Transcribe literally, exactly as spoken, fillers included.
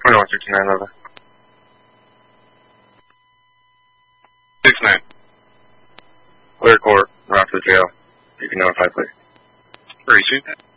twenty-one sixty-nine, over. six nine. Clear court, Rockford Jail. You can notify, please. Where is he?